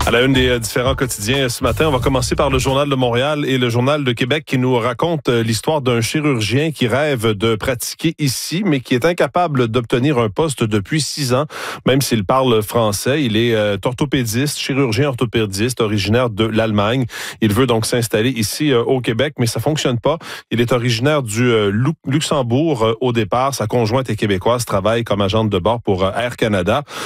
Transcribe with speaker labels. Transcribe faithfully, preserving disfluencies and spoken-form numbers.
Speaker 1: À la une des euh, différents quotidiens ce matin, on va commencer par le Journal de Montréal et le Journal de Québec qui nous raconte euh, l'histoire d'un chirurgien qui rêve de pratiquer ici, mais qui est incapable d'obtenir un poste depuis six ans, même s'il parle français. Il est euh, orthopédiste, chirurgien orthopédiste, originaire de l'Allemagne. Il veut donc s'installer ici euh, au Québec, mais ça fonctionne pas. Il est originaire du euh, Luxembourg euh, au départ. Sa conjointe est québécoise, travaille comme agente de bord pour euh, Air Canada.